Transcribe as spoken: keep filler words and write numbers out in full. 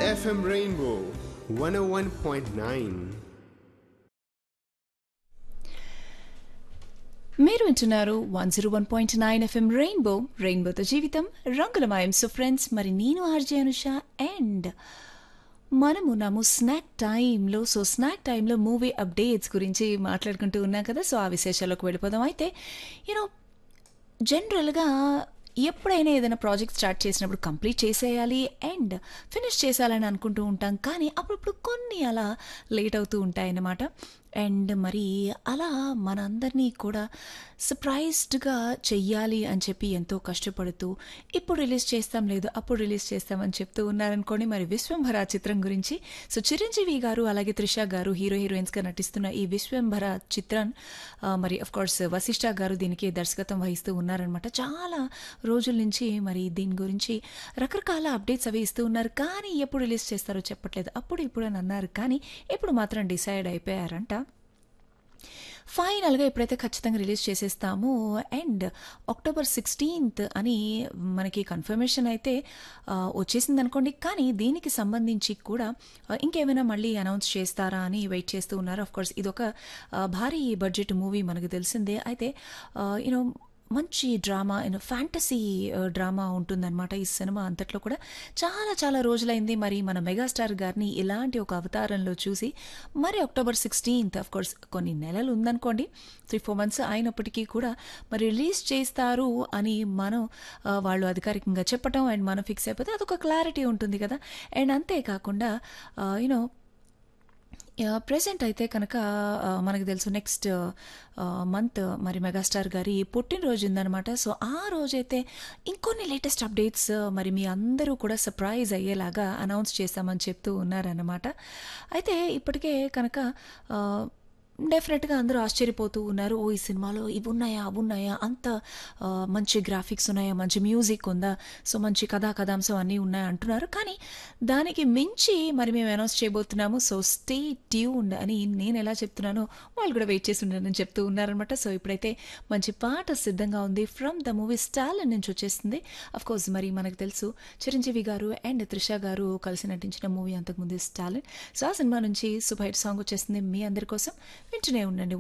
F M Rainbow one oh one point nine. మీరు వింటున్నారు one zero one point nine FM rainbow రెయిన్బోతో జీవితం రంగులమయం. సో ఫ్రెండ్స్, మరి నేను ఆర్జే అనుష అండ్ మనము ఉన్నాము స్నాక్ టైంలో. సో స్నాక్ టైంలో మూవీ అప్డేట్స్ గురించి మాట్లాడుకుంటూ ఉన్నాం కదా. సో ఆ విశేషాల్లోకి వెళ్ళిపోదాం. అయితే యూనో జనరల్గా ఎప్పుడైనా ఏదైనా ప్రాజెక్ట్ స్టార్ట్ చేసినప్పుడు కంప్లీట్ చేసేయాలి అండ్ ఫినిష్ చేసేయాలని అనుకుంటూ ఉంటాం. కానీ అప్పుడప్పుడు కొన్ని అలా లేట్ అవుతూ ఉంటాయన్నమాట. అండ్ మరి అలా మనందరినీ కూడా సర్ప్రైజ్డ్గా చెయ్యాలి అని చెప్పి ఎంతో కష్టపడుతూ ఇప్పుడు రిలీజ్ చేస్తాం, లేదు అప్పుడు రిలీజ్ చేస్తామని చెప్తూ ఉన్నారనుకోండి. మరి విశ్వంభర చిత్రం గురించి, సో చిరంజీవి గారు అలాగే త్రిష గారు హీరో హీరోయిన్స్గా నటిస్తున్న ఈ విశ్వంభర చిత్రం ఆ, మరి అఫ్ కోర్స్ వశిష్ఠ గారు దీనికి దర్శకత్వం వహిస్తూ ఉన్నారనమాట. చాలా రోజుల నుంచి మరి దీని గురించి రకరకాల అప్డేట్స్ అవి ఇస్తూ ఉన్నారు. కానీ ఎప్పుడు రిలీజ్ చేస్తారో చెప్పట్లేదు. అప్పుడు ఇప్పుడు అని అన్నారు, కానీ ఇప్పుడు మాత్రం డిసైడ్ అయిపోయారంట. ఫైనల్గా ఇప్పుడైతే ఖచ్చితంగా రిలీజ్ చేసేస్తాము అండ్ అక్టోబర్ సిక్స్టీన్త్ అని మనకి కన్ఫర్మేషన్ అయితే ఆ, వచ్చేసింది అనుకోండి. కానీ దీనికి సంబంధించి కూడా ఆ, ఇంకేమైనా మళ్ళీ అనౌన్స్ చేస్తారా అని వెయిట్ చేస్తూ ఉన్నారు. ఆఫ్ కోర్స్ ఇదొక ఆ, భారీ బడ్జెట్ మూవీ మనకు తెలిసిందే. అయితే యూనో మంచి డ్రామా, యూనో ఫ్యాంటసీ డ్రామా ఉంటుందన్నమాట ఈ సినిమా అంతట్లో కూడా. చాలా చాలా రోజులైంది మరి మన మెగాస్టార్ గారిని ఇలాంటి ఒక అవతారంలో చూసి. మరి అక్టోబర్ సిక్స్టీన్త్ ఆఫ్ కోర్స్ కొన్ని నెలలు ఉందనుకోండి, త్రీ ఫోర్ మంత్స్ అయినప్పటికీ కూడా మరి రిలీజ్ చేస్తారు అని మనం ఆ, వాళ్ళు అధికారికంగా చెప్పటం అండ్ మనం ఫిక్స్ అయిపోతే అదొక క్లారిటీ ఉంటుంది కదా. అండ్ అంతేకాకుండా యూనో ప్రెసెంట్ అయితే కనుక ఆ, మనకు తెలుసు నెక్స్ట్ మంత్ మరి మెగాస్టార్ గారి పుట్టినరోజు ఉందనమాట. సో ఆ రోజైతే ఇంకొన్ని లేటెస్ట్ అప్డేట్స్ మరి మీ అందరూ కూడా సర్ప్రైజ్ అయ్యేలాగా అనౌన్స్ చేస్తామని చెప్తూ ఉన్నారన్నమాట. అయితే ఇప్పటికే కనుక ఆ, డెఫినెట్గా అందరూ ఆశ్చర్యపోతూ ఉన్నారు. ఓ ఈ సినిమాలో ఇవి ఉన్నాయా అవి ఉన్నాయా, అంత ఆ, మంచి గ్రాఫిక్స్ ఉన్నాయా, మంచి మ్యూజిక్ ఉందా, సో మంచి కథా కథాంశం అన్నీ ఉన్నాయా అంటున్నారు. కానీ దానికి మించి మరి మేము అనౌన్స్ చేయబోతున్నాము, సో స్టే ట్యూన్డ్ అని నేను ఎలా చెప్తున్నానో వాళ్ళు కూడా వెయిట్ చేసి ఉన్నారని చెప్తూ ఉన్నారనమాట. సో ఇప్పుడైతే మంచి పాట సిద్ధంగా ఉంది ఫ్రమ్ ద మూవీ స్టాల్ నుంచి వచ్చేస్తుంది. అఫ్ కోర్స్ మరి మనకు తెలుసు చిరంజీవి గారు అండ్ త్రిష గారు కలిసి నటించిన మూవీ అంతకుముందు స్టాలిన్. సో ఆ సినిమా నుంచి సూపర్ హిట్ సాంగ్ వచ్చేస్తుంది మీ అందరి కోసం. వింటూనే ఉండండి